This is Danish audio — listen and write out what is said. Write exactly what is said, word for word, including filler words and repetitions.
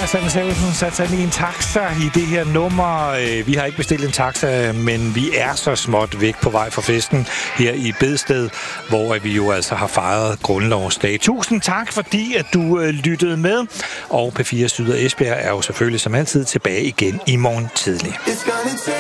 har Sanne Salomonsen sat sig i en taxa i det her nummer. Vi har ikke bestilt en taxa, men vi er så småt væk på vej fra festen her i Bedsted, hvor vi jo altså har fejret Grundlovsdag. Tusind tak, fordi at du lyttede med. Og P fire Syd og Esbjerg er jo selvfølgelig som altid tilbage igen i morgen tidlig.